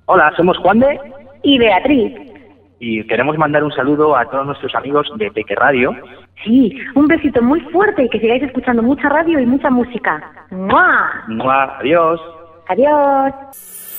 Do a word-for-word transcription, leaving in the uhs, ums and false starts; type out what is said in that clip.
Hola, somos Juan de y Beatriz. Y queremos mandar un saludo a todos nuestros amigos de Peque Radio. Sí, un besito muy fuerte y que sigáis escuchando mucha radio y mucha música. ¡Mua! ¡Mua! Adiós. Adiós.